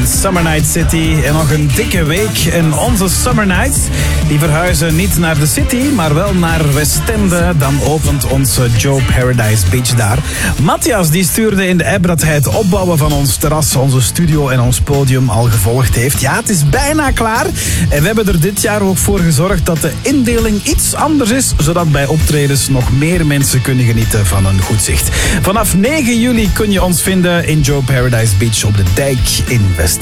Summer Night City. En nog een dikke week. En onze Summer Nights die verhuizen niet naar de city, maar wel naar Westende. Dan opent onze Joe Paradise Beach daar. Matthias die stuurde in de app dat hij het opbouwen van ons terras, onze studio en ons podium al gevolgd heeft. Ja, het is bijna klaar. En we hebben er dit jaar ook voor gezorgd dat de indeling iets anders is, zodat bij optredens nog meer mensen kunnen genieten van een goed zicht. Vanaf 9 juli kun je ons vinden in Joe Paradise Beach op de Dijk in West.